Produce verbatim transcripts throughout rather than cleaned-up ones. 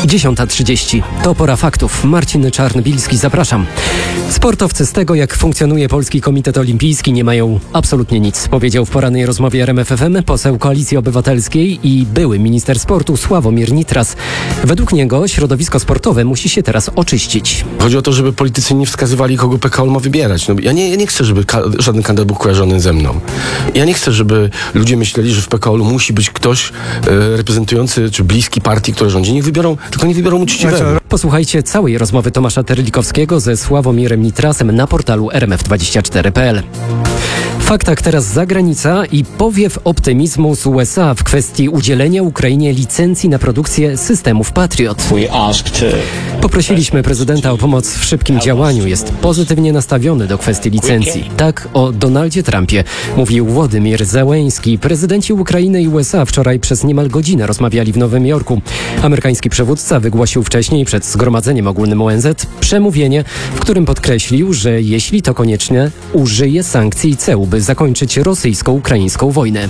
dziesiąta trzydzieści. To pora faktów. Marcin Czarnbilski, zapraszam. Sportowcy z tego, jak funkcjonuje Polski Komitet Olimpijski, nie mają absolutnie nic, powiedział w porannej rozmowie R M F F M poseł Koalicji Obywatelskiej i były minister sportu Sławomir Nitras. Według niego środowisko sportowe musi się teraz oczyścić. Chodzi o to, żeby politycy nie wskazywali, kogo P K O ma wybierać. No, ja, nie, ja nie chcę, żeby ka- żaden kandydat był kojarzony ze mną. Ja nie chcę, żeby ludzie myśleli, że w P K O musi być ktoś e, reprezentujący czy bliski partii, która rządzi. Niech wybiorą, tylko nie wybiorą uczciwego. Posłuchajcie całej rozmowy Tomasza Terlikowskiego ze Sławomirem Nitrasem na portalu R M F dwadzieścia cztery kropka p l. W faktach teraz zagranica i powiew optymizmu z U S A w kwestii udzielenia Ukrainie licencji na produkcję systemów Patriot. Poprosiliśmy prezydenta o pomoc w szybkim działaniu. Jest pozytywnie nastawiony do kwestii licencji. Tak o Donaldzie Trumpie mówił Władimir Zełenski. Prezydenci Ukrainy i U S A wczoraj przez niemal godzinę rozmawiali w Nowym Jorku. Amerykański przywódca wygłosił wcześniej przed Zgromadzeniem Ogólnym O N Z przemówienie, w którym podkreślił, że jeśli to konieczne, użyje sankcji i ceł, by zakończyć rosyjsko-ukraińską wojnę.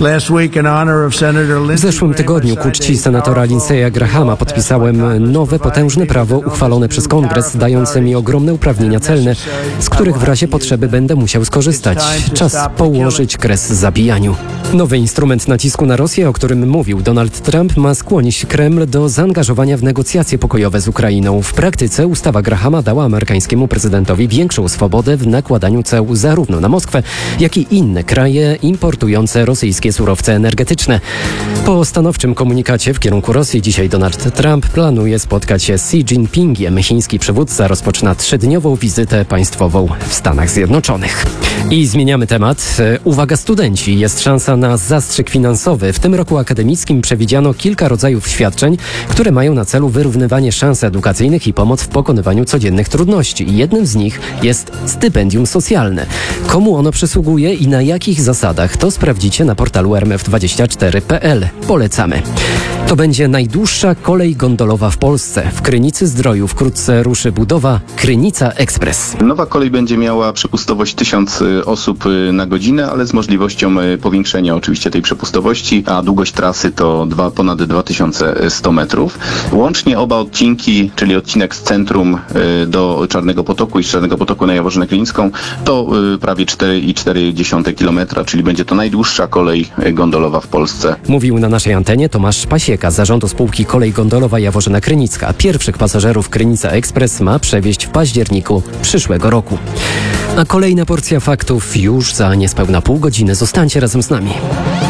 W zeszłym tygodniu ku czci senatora Lindsey'a Grahama podpisałem nowe, potężne prawo uchwalone przez Kongres, dające mi ogromne uprawnienia celne, z których w razie potrzeby będę musiał skorzystać. Czas położyć kres zabijaniu. Nowy instrument nacisku na Rosję, o którym mówił Donald Trump, ma skłonić Kreml do zaangażowania w negocjacje pokojowe z Ukrainą. W praktyce ustawa Grahama dała amerykańskiemu prezydentowi większą swobodę w nakładaniu ceł zarówno na Moskwę, jak i inne kraje importujące rosyjskie surowce energetyczne. Po stanowczym komunikacie w kierunku Rosji dzisiaj Donald Trump planuje spotkać się z Xi Jinpingiem. Chiński przywódca rozpoczyna trzydniową wizytę państwową w Stanach Zjednoczonych. I zmieniamy temat. Uwaga studenci, jest szansa na zastrzyk finansowy. W tym roku akademickim przewidziano kilka rodzajów świadczeń, które mają na celu wyrównywanie szans edukacyjnych i pomoc w pokonywaniu codziennych trudności. Jednym z nich jest stypendium socjalne. Komu ono przysługuje i na jakich zasadach, to sprawdzicie na portalu R M F dwadzieścia cztery kropka p l. Polecamy. To będzie najdłuższa kolej gondolowa w Polsce. W Krynicy Zdroju wkrótce ruszy budowa Krynica Ekspres. Nowa kolej będzie miała przepustowość tysiąc osób na godzinę, ale z możliwością powiększenia oczywiście tej przepustowości, a długość trasy to dwa, ponad dwa tysiące sto metrów. Łącznie oba odcinki, czyli odcinek z centrum do Czarnego Potoku i z Czarnego Potoku na Jaworzynę Krynicką, to prawie cztery i cztery dziesiąte kilometra, czyli będzie to najdłuższa kolej gondolowa w Polsce. Mówił na naszej antenie Tomasz Pasieka z zarządu spółki Kolej Gondolowa Jaworzyna Krynicka. Pierwszych pasażerów Krynica Ekspres ma przewieźć w październiku przyszłego roku. A kolejna porcja faktów już za niespełna pół godziny. Zostańcie razem z nami.